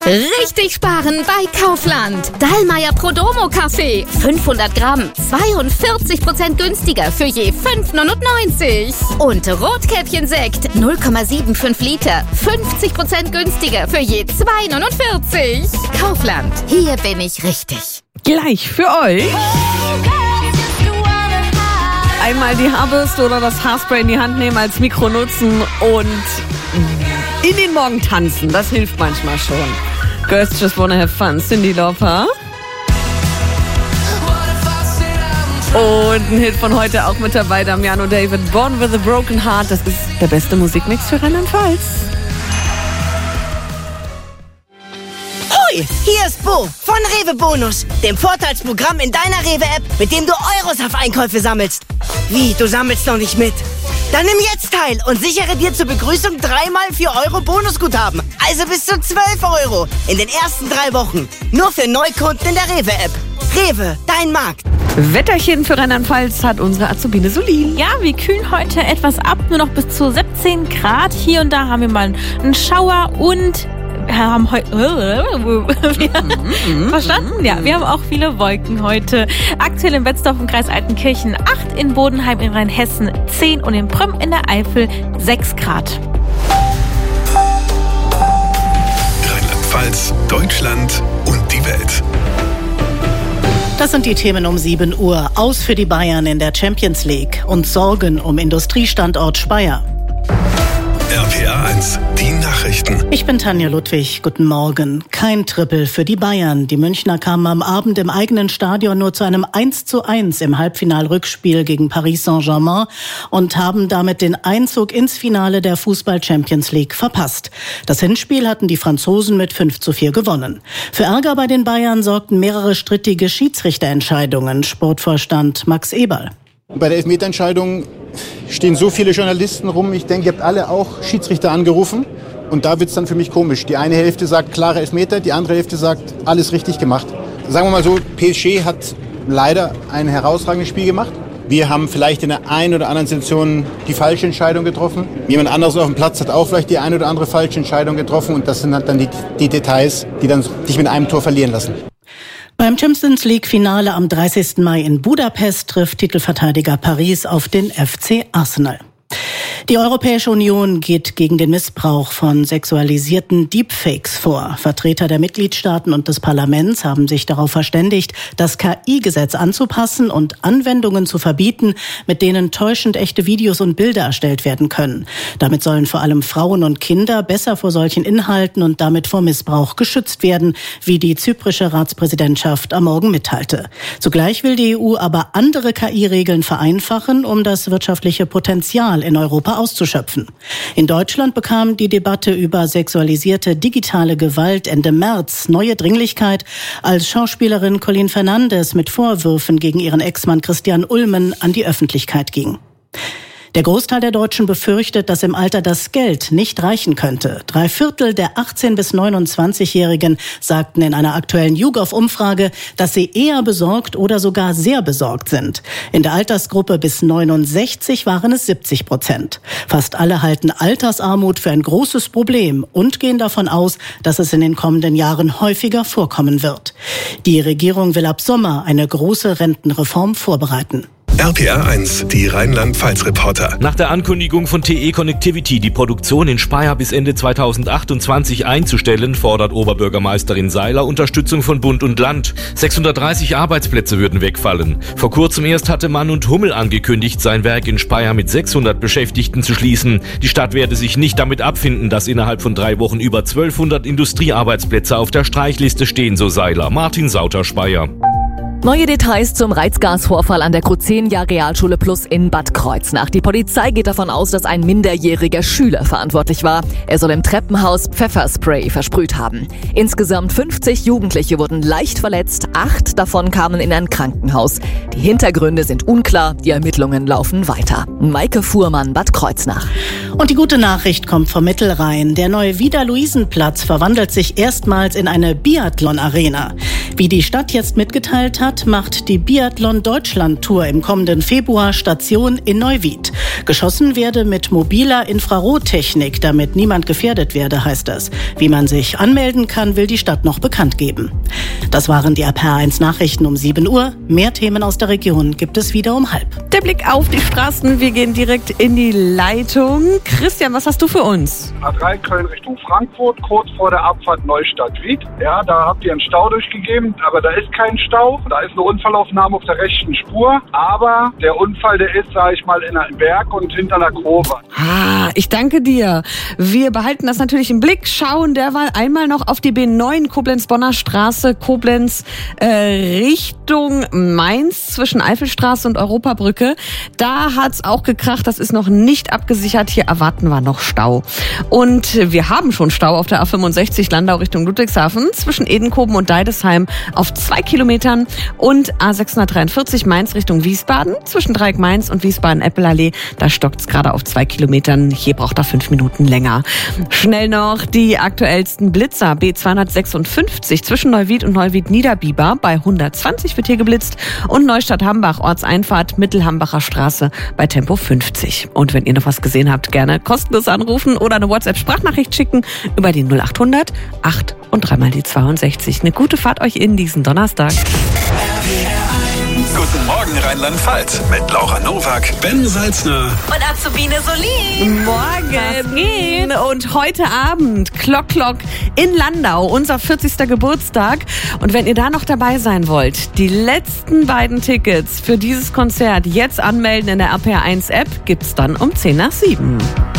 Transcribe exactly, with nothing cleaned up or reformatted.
Richtig sparen bei Kaufland. Dallmayr Prodomo Kaffee. fünfhundert Gramm. zweiundvierzig Prozent günstiger für je fünf neunundneunzig. Und Rotkäppchen-Sekt. null Komma fünfundsiebzig Liter. fünfzig Prozent günstiger für je zwei neunundvierzig. Kaufland. Hier bin ich richtig. Gleich für euch. Einmal die Haarbürste oder das Haarspray in die Hand nehmen, als Mikro nutzen und in den Morgen tanzen. Das hilft manchmal schon. Girls just wanna have fun. Cyndi Lauper. Und ein Hit von heute auch mit dabei, Damiano David. Born with a Broken Heart. Das ist der beste Musikmix für Rheinland-Pfalz. Hoi, hier ist Bo von Rewe Bonus, dem Vorteilsprogramm in deiner Rewe-App, mit dem du Euros auf Einkäufe sammelst. Wie, du sammelst noch nicht mit? Dann nimm jetzt teil und sichere dir zur Begrüßung dreimal vier Euro Bonusguthaben. Also bis zu zwölf Euro in den ersten drei Wochen. Nur für Neukunden in der Rewe-App. Rewe, dein Markt. Wetterchen für Rheinland-Pfalz hat unsere Azubine Solin. Ja, wir kühlen heute etwas ab, nur noch bis zu siebzehn Grad. Hier und da haben wir mal einen Schauer und wir haben heute... Verstanden? Ja, wir haben auch viele Wolken heute. Aktuell in Betzdorf im Kreis Altenkirchen acht, in Bodenheim in Rheinhessen zehn und in Prüm in der Eifel sechs Grad. Rheinland-Pfalz, Deutschland und die Welt. Das sind die Themen um sieben Uhr. Aus für die Bayern in der Champions League und Sorgen um Industriestandort Speyer. R P R eins, die Nachrichten. Ich bin Tanja Ludwig. Guten Morgen. Kein Triple für die Bayern. Die Münchner kamen am Abend im eigenen Stadion nur zu einem eins zu eins im Halbfinal-Rückspiel gegen Paris Saint-Germain und haben damit den Einzug ins Finale der Fußball-Champions League verpasst. Das Hinspiel hatten die Franzosen mit fünf zu vier gewonnen. Für Ärger bei den Bayern sorgten mehrere strittige Schiedsrichterentscheidungen. Sportvorstand Max Eberl. Bei der Elfmeterentscheidung stehen so viele Journalisten rum. Ich denke, ihr habt alle auch Schiedsrichter angerufen. Und da wird es dann für mich komisch. Die eine Hälfte sagt klare Elfmeter, die andere Hälfte sagt alles richtig gemacht. Sagen wir mal so, P S G hat leider ein herausragendes Spiel gemacht. Wir haben vielleicht in der einen oder anderen Situation die falsche Entscheidung getroffen. Jemand anderes auf dem Platz hat auch vielleicht die eine oder andere falsche Entscheidung getroffen. Und das sind halt dann die, die Details, die dann dich mit einem Tor verlieren lassen. Beim Champions League-Finale am dreißigsten Mai in Budapest trifft Titelverteidiger Paris auf den F C Arsenal. Die Europäische Union geht gegen den Missbrauch von sexualisierten Deepfakes vor. Vertreter der Mitgliedstaaten und des Parlaments haben sich darauf verständigt, das K I-Gesetz anzupassen und Anwendungen zu verbieten, mit denen täuschend echte Videos und Bilder erstellt werden können. Damit sollen vor allem Frauen und Kinder besser vor solchen Inhalten und damit vor Missbrauch geschützt werden, wie die zyprische Ratspräsidentschaft am Morgen mitteilte. Zugleich will die E U aber andere K I-Regeln vereinfachen, um das wirtschaftliche Potenzial in Europa auszuschöpfen. In Deutschland bekam die Debatte über sexualisierte digitale Gewalt Ende März neue Dringlichkeit, als Schauspielerin Colleen Fernandes mit Vorwürfen gegen ihren Ex-Mann Christian Ulmen an die Öffentlichkeit ging. Der Großteil der Deutschen befürchtet, dass im Alter das Geld nicht reichen könnte. Drei Viertel der achtzehn- bis neunundzwanzigjährigen sagten in einer aktuellen YouGov-Umfrage, dass sie eher besorgt oder sogar sehr besorgt sind. In der Altersgruppe bis neunundsechzig waren es siebzig Prozent. Fast alle halten Altersarmut für ein großes Problem und gehen davon aus, dass es in den kommenden Jahren häufiger vorkommen wird. Die Regierung will ab Sommer eine große Rentenreform vorbereiten. R P R eins, die Rheinland-Pfalz-Reporter. Nach der Ankündigung von T E Connectivity, die Produktion in Speyer bis Ende zweitausendachtundzwanzig einzustellen, fordert Oberbürgermeisterin Seiler Unterstützung von Bund und Land. sechshundertdreißig Arbeitsplätze würden wegfallen. Vor kurzem erst hatte Mann und Hummel angekündigt, sein Werk in Speyer mit sechshundert Beschäftigten zu schließen. Die Stadt werde sich nicht damit abfinden, dass innerhalb von drei Wochen über zwölfhundert Industriearbeitsplätze auf der Streichliste stehen, so Seiler. Martin Sauter, Speyer. Neue Details zum Reizgasvorfall an der Kruzenia Realschule Plus in Bad Kreuznach. Die Polizei geht davon aus, dass ein minderjähriger Schüler verantwortlich war. Er soll im Treppenhaus Pfefferspray versprüht haben. Insgesamt fünfzig Jugendliche wurden leicht verletzt. Acht davon kamen in ein Krankenhaus. Die Hintergründe sind unklar. Die Ermittlungen laufen weiter. Maike Fuhrmann, Bad Kreuznach. Und die gute Nachricht kommt vom Mittelrhein. Der neue Vida-Luisen-Platz verwandelt sich erstmals in eine Biathlon-Arena. Wie die Stadt jetzt mitgeteilt hat, macht die Biathlon-Deutschland-Tour im kommenden Februar Station in Neuwied. Geschossen werde mit mobiler Infrarottechnik, damit niemand gefährdet werde, heißt es. Wie man sich anmelden kann, will die Stadt noch bekannt geben. Das waren die R P R eins Nachrichten um sieben Uhr. Mehr Themen aus der Region gibt es wieder um halb. Der Blick auf die Straßen, wir gehen direkt in die Leitung. Christian, was hast du für uns? A drei Köln Richtung Frankfurt, kurz vor der Abfahrt Neustadt-Wied. Ja, da habt ihr einen Stau durchgegeben, aber da ist kein Stau. Da ist eine Unfallaufnahme auf der rechten Spur. Aber der Unfall, der ist, sage ich mal, in einem Berg und hinter einer Kurve. Ah, ich danke dir. Wir behalten das natürlich im Blick, schauen derweil einmal noch auf die B neun Koblenz-Bonner Straße, Koblenz äh, Richtung Mainz zwischen Eifelstraße und Europabrücke. Da hat's auch gekracht, das ist noch nicht abgesichert. Hier erwarten wir noch Stau. Und wir haben schon Stau auf der A fünfundsechzig Landau Richtung Ludwigshafen zwischen Edenkoben und Deidesheim auf zwei Kilometern und A sechshundertdreiundvierzig Mainz Richtung Wiesbaden zwischen Dreieck Mainz und Wiesbaden-Eppelallee. Da stockt's gerade auf zwei Kilometern. Hier braucht er fünf Minuten länger. Schnell noch die aktuellsten Blitzer. B zweihundertsechsundfünfzig zwischen Neuwied und Neuwied-Niederbiber. Bei hundertzwanzig wird hier geblitzt. Und Neustadt-Hambach, Ortseinfahrt, Mittelhambacher Straße bei Tempo fünfzig. Und wenn ihr noch was gesehen habt, gerne kostenlos anrufen oder eine WhatsApp-Sprachnachricht schicken über die null achthundert acht und dreimal die zweiundsechzig. Eine gute Fahrt euch in diesen Donnerstag. Guten Morgen Rheinland-Pfalz mit Laura Nowak, Ben Salzner Und Azubine Solin. Morgen. Und heute Abend, Klock Klock in Landau, unser vierzigster Geburtstag. Und wenn ihr da noch dabei sein wollt, die letzten beiden Tickets für dieses Konzert jetzt anmelden in der R P R eins App, gibt's dann um zehn nach sieben.